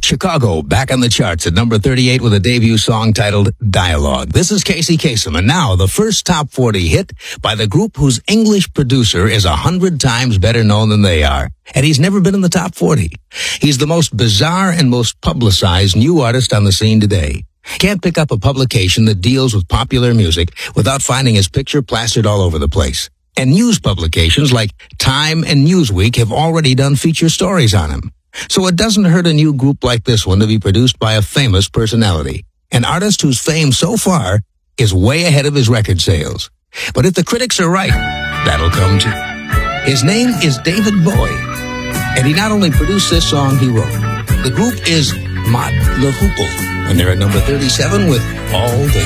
Chicago, back on the charts at number 38 with a debut song titled Dialogue. This is Casey Kasem, and now the first top 40 hit by the group whose English producer is 100 times better known than they are. And he's never been in the top 40. He's the most bizarre and most publicized new artist on the scene today. Can't pick up a publication that deals with popular music without finding his picture plastered all over the place. And news publications like Time and Newsweek have already done feature stories on him. So it doesn't hurt a new group like this one to be produced by a famous personality. An artist whose fame so far is way ahead of his record sales. But if the critics are right, that'll come too. His name is David Bowie, and he not only produced this song, he wrote it. The group is Mott Le Hoople, and they're at number 37 with All Day.